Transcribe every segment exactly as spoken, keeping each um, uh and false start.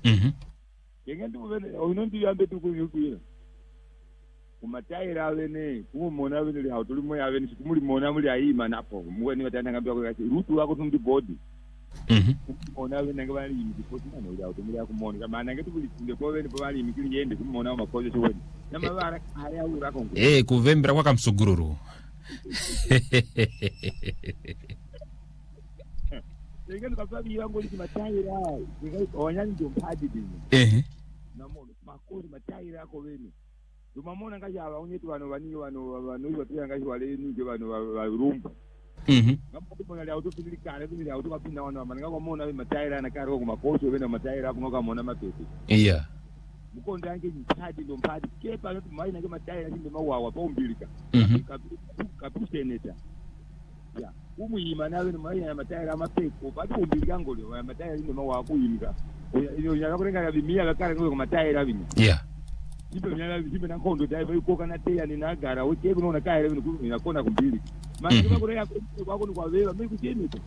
Mhm. Yengendi uvene unondi yambe tukuyukwira. Kumataira avene kumona avene li hautuli moya avene sikumuli mona muli ayima napo. Muweni watanda ngambia kwa kasi rutu wako tumdi body. Mhm. Kumona avene ngabali yimi kipoti na uli hautumuli ya kumona. Kama nangetu kuli tunde kwa avene pawali yimi kili yende kumona wa makojo suweni. Nama vara haya ura kongu. Eh kuvembera kwa kamsugururu. Yengendi kafabi yangu li kumataira. Yengendi onyani jompadi dini. Eh. Namono makori mataira yako vene. Dumamona ngaji abaonyetu bano bani bano bano batya ngaji wale ninge bano barumba. Mhm. Ngapo bona lya utufili kale bili lya utuka pinda wana mananga bamona be mataira na karo ku makoso bena mataira apo ngoka mona mapepe. Yeah. Mukonda yange mpadi ndo mpadi kepa no mai na mataira ndime mawawa pa umbilika. Mhm. Kapu seneta. Ya. Umuyima nawe no mai na mataira mapepe bati umbilika ngole wa mataira ndime mawawa kuyimika. Iyo yakakurenga ya bimia kakare ku mataira binyi. Yeah. Ibe mnyala bizibe na kondo dai bai koka na teya ni nagara we kebe nona kaire bino ku ina kona kumbili manje mm -hmm. Bakureya kwako ni kwabeba mimi kucheni to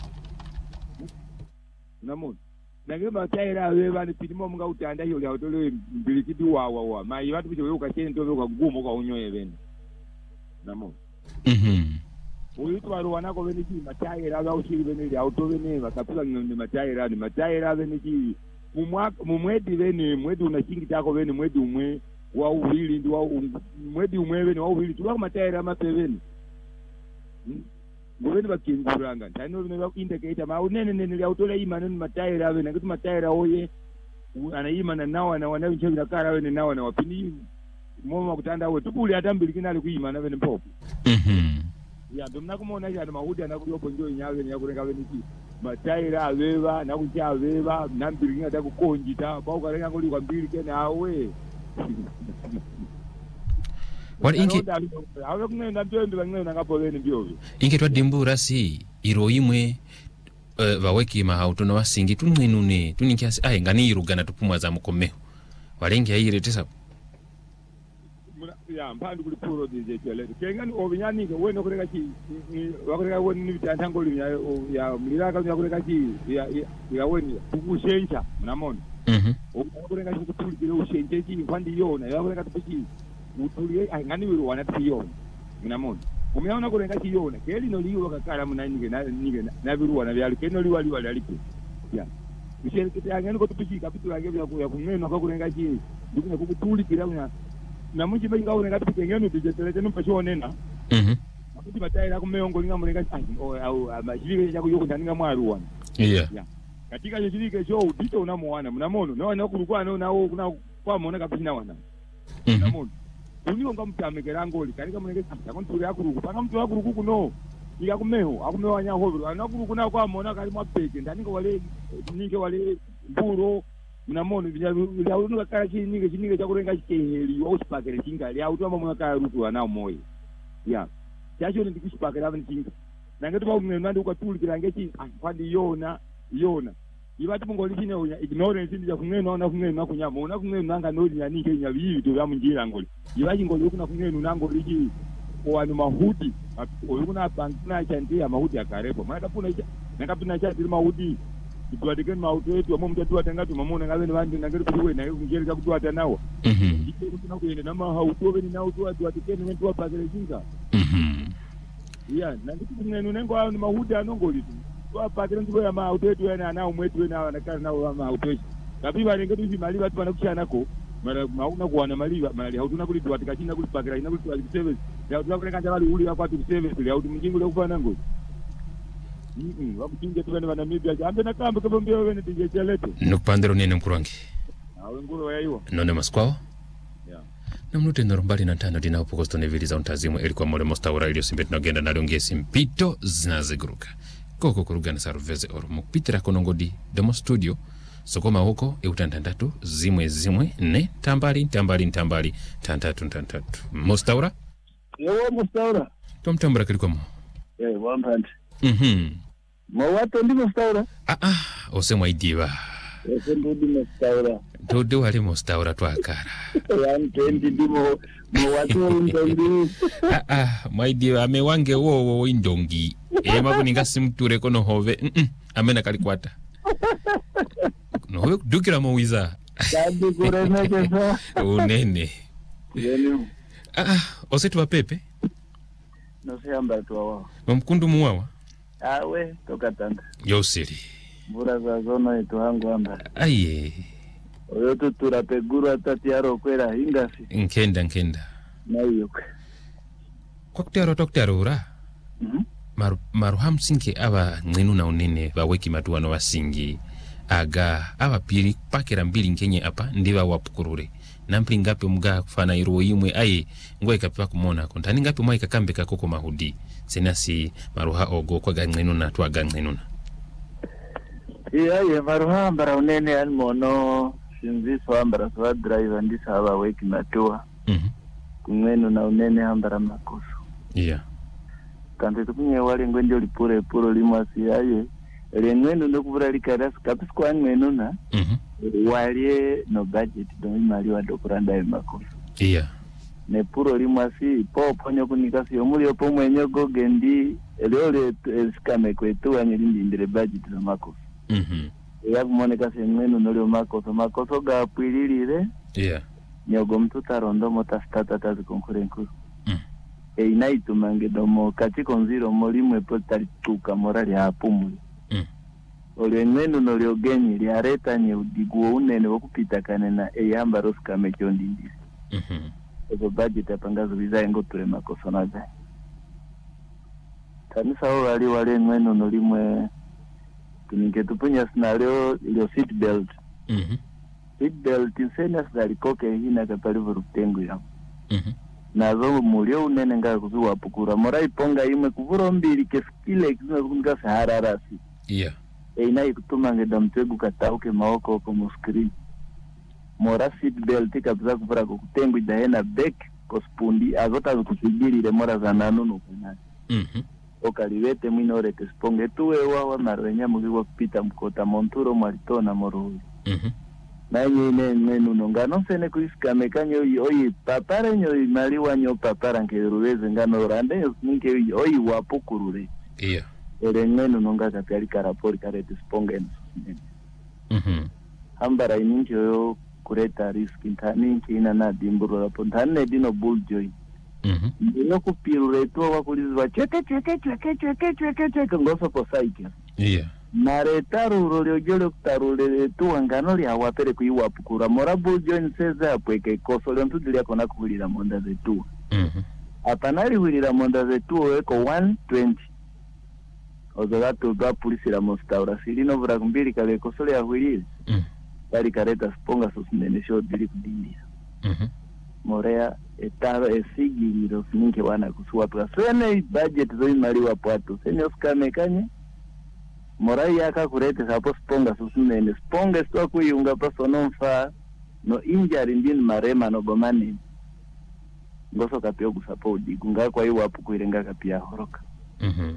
namoni nange mataira weba ni pidimo mga utanda hiyo ya utole mbili kidu wa wa wa mai watu bicho yoka cheni to kwa gumo kwa unyoye bene namoni mhm uyu twaro wanako bene ki mataira ba ushiri bene ya utole ne bakapula ni mataira ni mataira bene ki mumwaka mumwedi bene mwedi unashingi tako bene mwedi umwe wa uhili ndi wa mwedi umwewe ni wa uhili tuwa mataira mapeveni ngobeni bakinguranga tano bino ba indicator ma unene nene ya utola imana ni mataira bene ngati mataira oye anaima na nawa na wana nche nakara bene nawa na wapini moma kutanda we tukuli atambili kinali kuimana bene mpopo mhm ya domna kumona ya mahudi anakuyopo njo nyawe ni yakurenga bene ki mataira abeba na kucha abeba nambili ngata kukonjita ba ukarenga ngoli kwa mbili kena awe Wali inke awe kunenda mpendo bangena ngapo bene byo inke twa dimbura si iro imwe uh, baweki ma hautono wasingi tunwenune tuninkiasi ai ngani irugana tupumwa za mukomeho walengi ayire tesa ya mpandu kuli puro dije chele kengani obinyani ke weno kureka chi wakureka woni ni bitantangoli ya ya mliraka ya kureka chi ya ya weni kukushencha mnamona mhm wakureka chi kutulile ushenche chi kwandi yona ya kureka tupi utulie ngani wiro wana tiyona mnamona umeona kureka chi yona keli no liwa kakala mnanike na nike na biru wana byali keno liwa liwa lipo ya ushenche ya ngani ko tupi kapitula yange ya kumeno akakurenga chi ndikune kukutulile kuna na munji benga urenga tupengeno tujetelete mpashonena mhm akuti mataira kumeyongo linga murenga au au amashirike chako yoko ndaninga mwaru wana yeah katika shirike cho udito unamuona mnamono na wana kulukwa na nao kuna kwa muona kabisa wana mnamono uniwo ngamtamekera ngoli kanika murenga yakontuli yakuruku panga mtu yakuruku kuno ika kumeho akumewa nya hobe anakuruku na kwa muona kali mwapeke ndaninga wale ninge wale mburo mnamono bila unuka kala chinike chinike chakurenga chikeheli wa usipakere chinga ya utoma mwaka rutu wanao moyo ya chacho ndi kuspakera vani chinga nangetu ba umene nandi ukatulikira ngechi afandi yona yona ibati mungoli chine unya ignorance ndi yakungena ona kungena kunyama ona kungena nanga nodi yanike nya bibi to yamunjira ngoli ibaji ngoli kuna kungena nango liji wanu mahudi oyukuna bankina chanti ya mahudi akarepo maana puna nakapina chanti mahudi tuwadikeni mauto yetu amwe mtatu atangatu mamona ngabene bandi nangeri kuwe na ngeri kutwata nawo mhm kuna kuyenda nama hauto beni nawo tuwadikeni ntu wapagele jinga mhm yeah nangitu kunenu nengo ayo ni mahudi anongoli twapagele ntu ya mauto yetu yana nawo mwetu wena anakana nawo mauto kabiba nengetu zimali watu banakushana ko mara mauna kuwana maliba mali hautuna kuli tuwatika china kuli pagela ina kuli tuwadika service ya tuwakuleka njabali uli akwatu service ya utu mjingu le kufana ngo mhm wakutinge tubane bana mibya ambe nakamba kabo mbyo wene tijetelete nukupandero nene mkurangi awe nguro yaiwa none maskwao yeah na mnute ndorombali na tano dina upokosto nevili za untazimu ilikuwa mole mostawura ilio simbeti na genda nalongesi mpito zinaziguruka koko kurugana saruveze oro mukupitira konongodi demo studio sokoma huko eutantandatu zimwe zimwe ne tambali tambali tambali tantatu tantatu mostawura yewo mostawura tomtambura kilikuwa mo eh wampande mhm mawato ndi mostawura ah ah osemwa idiva ese ndi mostawura todo wali mostawura twakara yan tendi ndimo mawato ndongi ah ah maidiva amewange wo wo indongi ema kuninga simture kono hove mm -mm. amena kalikwata no hove dukira mo wiza Kadi kuremekeza. Unene. Yenu. Ah, osetu wa pepe? No se amba tu wao. Mkundu muwawa? Awe toka tanda. Yosiri. Bura za zona itu hangu amba. Aye. Oyo tu turapeguru atati yaro kwera hingasi. Nkenda nkenda. Na hiyo. Kwa kutero tokutero ura? Mhm. Maru, maru hamsinke aba ngenu na unene baweki matuano wasingi aga aba pili pakera mbili nkenye apa ndiba wapukurure nampli ngapi mga kufana iruo imwe aye ngwe kapiwa kumona kontani ngapi mwa ikakambe kakoko mahudi senasi maruha ogo kwa gangenu na tuwa gangenu na iya ye maruha ambara unene almono sinziso ambara suwa driver ndisa aba weki matuwa mhm kumenu na unene ambara makoso iya kante tukunye wale ngwe ndio lipure puro limasi aye elengwenu ndo kubura likarasi kapisi kwa ngwenu na mhm wale no budget do imali wa dokuranda makoso iya ne puro limasi po ponyo kunikasi omuli opo mwenye gogendi elole skame kwetu anyirindi ndire budget do makoso mhm ya kumoneka ngwenu no makoso makoso ga pwililire iya nyogo mtu tarondo mota stata tazi konkurenku e inaitumange domo katiko nziro molimwe potali tuka morali hapumu mm. Ole ngwenu no lyogenyi lyareta nye udiguo unene wokupita kanena e yamba roska mechondi ndisi mhm ego budget apangazo bizaye ngoture makoso naza kanisa ho wali wale ngwenu no limwe tuninge tupunya scenario ilio seat belt mhm seat belt insena zalikoke hina kapalivu rutengu ya mhm nazo mulio unene nga kuzuwa pukura mora iponga imwe kuvuro mbili kesikile kizunga sahararasi iya e ina ikutuma ngeda mtegu katauke maoko ko muskrini mora seat belt kabza kuvura kutengu idahena back kospundi azota kusibiri mora za nanu kunani mhm okalivete mwinore kesponge tuwe wawa marwenya mugiwa kupita mkota monturo malitona morohi mhm nanyi ine mwenu nongano sene kuisika mekanyo oyi papara nyo mali wanyo papara nkeruweze ngano rande ninke oyi wapukurure iya ele mwenu nonga kapyali karapori karete sponge mhm hambara ininke yo kureta risk ntani ina na dimburo rapo ntane dino bull joy mhm ndino kupirure to wakulizwa cheke cheke cheke cheke cheke cheke ngoso po saike iya maretaru roliojole kutarule tu wangano lya wapere kuiwa pukura morabu join seza pweke koso lyo ntudili akona kuhulira monda zetu mhm apanali hulira monda zetu weko one twenty ozogato ga polisi la mostaura silino vura kumbili kale koso lya hulira mhm bali kareta sponga sosinene sho dili kudindia mhm morea etaro esigiriro ninke wana kusuwa pwa sene budget zo imali wa pwato sene oskame kanye morai yaka kurete sapo sponga susunene sponga sto kuyunga paso nonfa no injari ndin marema no bomani ngoso kapio kusapo udigunga kwa hiyo hapo kuirenga kapia horoka mhm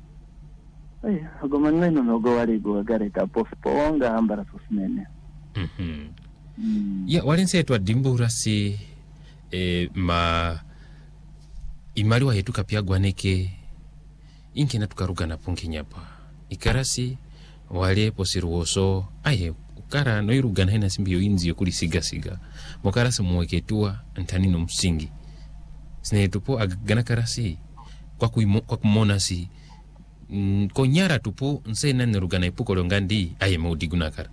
ay agomani no no go wali go gare tapo sponga ambara susunene mhm mm. ya walense twa dimbura si e, ma imali wa yetu kapia gwaneke inke na tukaruga na punki nyapa ikarasi wale posiruoso aye ukara no irugana hena simbiyo inzi yokuli siga siga mokarasi mweketua ntani no msingi sine tupo agana karasi kwa kuimo, kwa kumona si mm, konyara tupo nse nane rugana ipuko longandi aye maudiguna kara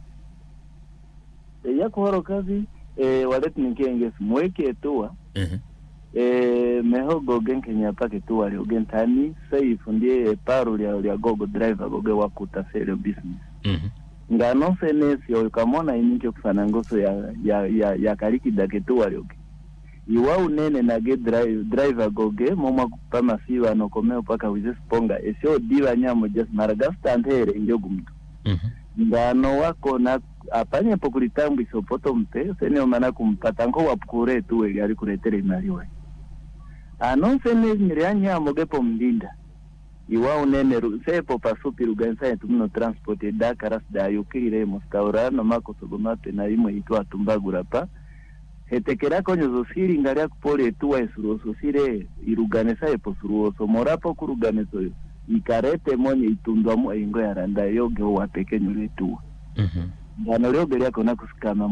e ya kuhoro kazi e wale tunikenge mweketua mhm e meho gogen Kenya pake tu wali ogentani safe ndiye paro lya lya gogo driver goge wakuta sele business mhm ngano senesi okamona ininke kufana ngoso ya ya ya, ya kaliki dake tu wali oge iwa unene na ge drive driver goge moma kupama siwa no komeo paka wize sponga esio diwa nyamo just maragasta ntere njogu mtu mhm ngano wako na apanye pokulitambu isopoto mpe sene omana kumpata ngo wapukure tu we yali kuretere imaliwe anonse nirianya mogepo mdinda iwa unene sepo pasupi rugansa tumuno transport da karas da yukire mostaura no mako sogomate na imwe itwa tumbagura pa hetekera konyo zosiri ngalia kupole tuwa isuroso sire iruganesa epo suroso morapo kuruganeso ikarete monye itundwa mo ingo ya randa yoge wa pekenyo letu mhm ngano leo belia kona kusikama